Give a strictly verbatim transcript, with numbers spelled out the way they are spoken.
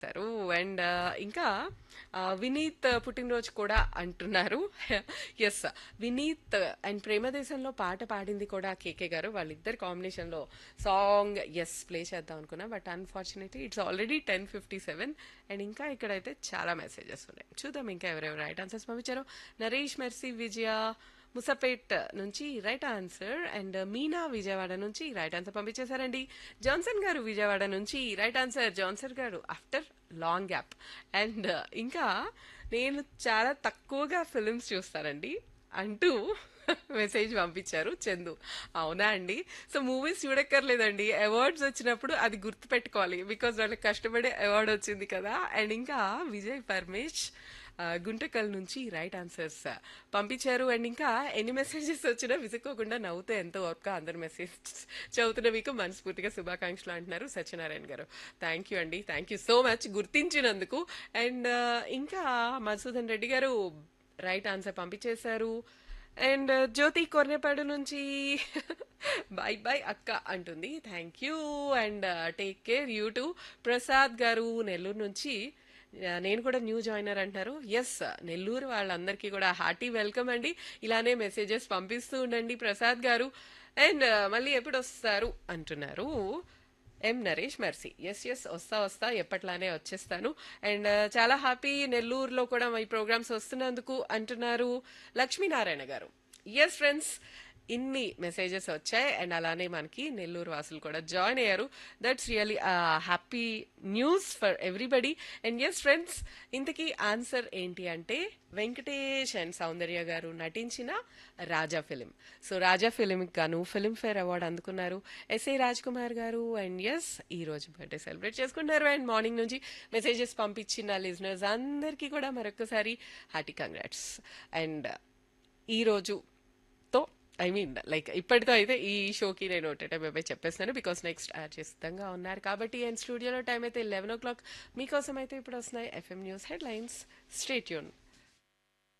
చేశారు. అండ్ ఇంకా ఆ, వినీత్ పుట్టినరోజు కూడా అంటున్నారు. ఎస్, వినీత్ అండ్ ప్రేమదేశంలో పాట పాడింది కూడా కేకే గారు. వాళ్ళిద్దరు కాంబినేషన్ లో సాంగ్ ఎస్ ప్లే చేద్దాం అనుకున్నా, but unfortunately it's already ten fifty seven. And ఇంకా ఇక్కడైతే చాలా మెసేజెస్ ఉన్నాయి, చూద్దాం ఇంకా ఎవరెవరు రైట్ ఆన్సర్స్ పంపించారు. నరేష్ మెర్సీ విజయ ముసపేట్ నుంచి right answer. And Meena Vijayawada నుంచి రైట్ ఆన్సర్ పంపించేశారండి. జాన్సన్ గారు విజయవాడ నుంచి రైట్ ఆన్సర్. జాన్సన్ గారు ఆఫ్టర్ లాంగ్ గ్యాప్. అండ్ ఇంకా నేను చాలా తక్కువగా ఫిల్మ్స్ చూస్తానండి అంటూ మెసేజ్ పంపించారు చందు. అవునా అండి? సో మూవీస్ చూడక్కర్లేదండి, అవార్డ్స్ వచ్చినప్పుడు అది గుర్తుపెట్టుకోవాలి, బికాజ్ వాళ్ళకి కష్టపడే అవార్డు వచ్చింది కదా. అండ్ ఇంకా విజయ్ పరమేష్ ఆ, గుంటకల్ నుంచి రైట్ ఆన్సర్స్ పంపించారు. అండ్ ఇంకా ఎన్ని మెసేజెస్ వచ్చినా విసుక్కోకుండా నవ్వుతే ఎంతో వర్క్ అందరు మెసేజ్ చదువుతున్న మీకు మనస్ఫూర్తిగా శుభాకాంక్షలు అంటున్నారు సత్యనారాయణ గారు. థ్యాంక్ యూ అండి, thank you so much గుర్తించినందుకు. And ఇంకా మధుసూదన్ రెడ్డి గారు రైట్ ఆన్సర్ పంపించేశారు. అండ్ జ్యోతి కొర్నేపాడు నుంచి బై బై అక్క అంటుంది. Thank you and take care you two. Prasad గారు నెల్లూరు నుంచి ఆ, నేను కూడా న్యూ జాయినర్ అంటారు. ఎస్, నెల్లూరు వాళ్ళందరికీ కూడా హార్టీ వెల్కమ్ అండి. ఇలానే మెసేజెస్ పంపిస్తూ ఉండండి ప్రసాద్ గారు. అండ్ మళ్ళీ ఎప్పుడు వస్తారు అంటున్నారు ఎం నరేష్ మెర్సీ. ఎస్ ఎస్, వస్తా వస్తా ఎప్పట్లానే వచ్చేస్తాను. అండ్ చాలా హ్యాపీ నెల్లూరులో కూడా ఈ ప్రోగ్రామ్స్ వస్తున్నందుకు అంటున్నారు లక్ష్మీనారాయణ గారు. ఎస్ ఫ్రెండ్స్, ఇన్ని మెసేజెస్ వచ్చాయి. అండ్ అలానే మనకి నెల్లూరు వాసులు కూడా జాయిన్ అయ్యారు. That's really happy news for everybody. And yes friends, ఇంతకీ ఆన్సర్ ఏంటి అంటే వెంకటేష్ అండ్ సౌందర్య గారు నటించిన రాజా ఫిలిం. సో రాజా ఫిలింకి గాను ఫిలింఫేర్ అవార్డు అందుకున్నారు ఎస్ఏ రాజ్ కుమార్ గారు. అండ్ ఎస్, ఈ రోజు బర్త్డే సెలబ్రేట్ చేసుకుంటున్నారు. అండ్ మార్నింగ్ నుంచి మెసేజెస్ పంపించిన లిజనర్స్ అందరికీ కూడా మరొకసారి హార్టీ కంగ్రాట్స్. అండ్ ఈ రోజు తో ఐ మీన్ లైక్ ఇప్పటితో అయితే ఈ షోకి నేను టైం అయిపోయి చెప్పేస్తాను, బికాస్ నెక్స్ట్ యాడ్ సిద్ధంగా ఉన్నారు కాబట్టి. అండ్ స్టూడియోలో టైం అయితే లెవెన్ ఓ క్లాక్. మీకోసం అయితే ఇప్పుడు వస్తున్నాయి FM news head lines. Stay tune.